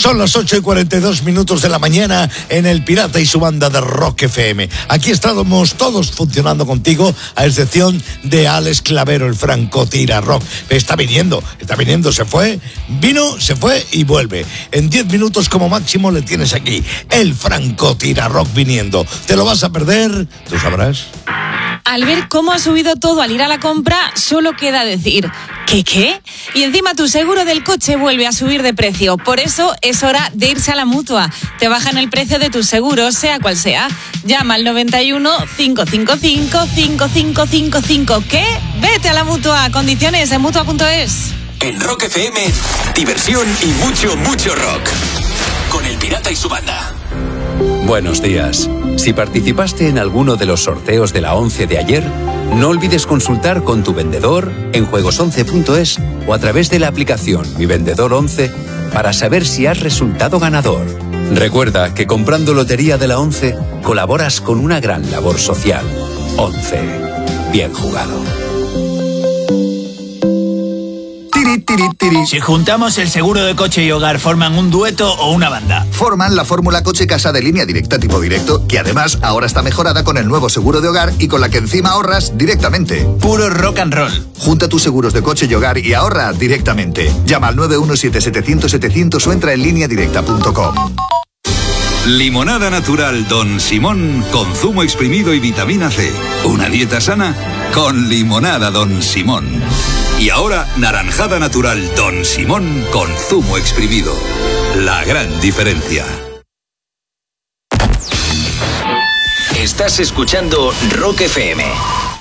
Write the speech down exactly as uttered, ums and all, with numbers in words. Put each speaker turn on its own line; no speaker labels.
Son las ocho y cuarenta y dos minutos de la mañana en El Pirata y su banda de Rock F M. Aquí estamos todos funcionando contigo, a excepción de Alex Clavero, el francotira rock. Está viniendo, está viniendo, se fue, vino, se fue y vuelve. En diez minutos como máximo le tienes aquí, el francotira rock viniendo. ¿Te lo vas a perder? ¿Tú sabrás?
Al ver cómo ha subido todo al ir a la compra, solo queda decir, ¿qué qué? Y encima tu seguro del coche vuelve a subir de precio. Por eso es hora de irse a la Mutua. Te bajan el precio de tus seguros, sea cual sea. Llama al noventa y uno, cinco cinco cinco, cinco cinco cinco cinco. ¿Qué? Vete a la Mutua. Condiciones en mutua punto es.
En Rock F M, diversión y mucho, mucho rock. Con El Pirata y su banda.
Buenos días. Si participaste en alguno de los sorteos de la once de ayer, no olvides consultar con tu vendedor en juegos once punto es o a través de la aplicación Mi Vendedor once para saber si has resultado ganador. Recuerda que comprando Lotería de la once colaboras con una gran labor social. once. Bien jugado.
Si juntamos el seguro de coche y hogar, ¿forman un dueto o una banda?
Forman la fórmula coche casa de línea directa tipo directo, que además ahora está mejorada con el nuevo seguro de hogar y con la que encima ahorras directamente.
Puro rock and roll.
Junta tus seguros de coche y hogar y ahorra directamente. Llama al nueve uno siete, setecientos, setecientos o entra en línea directa punto com.
Limonada natural Don Simón con zumo exprimido y vitamina C. Una dieta sana con limonada Don Simón. Y ahora, naranjada natural Don Simón con zumo exprimido. La gran diferencia.
Estás escuchando Rock F M.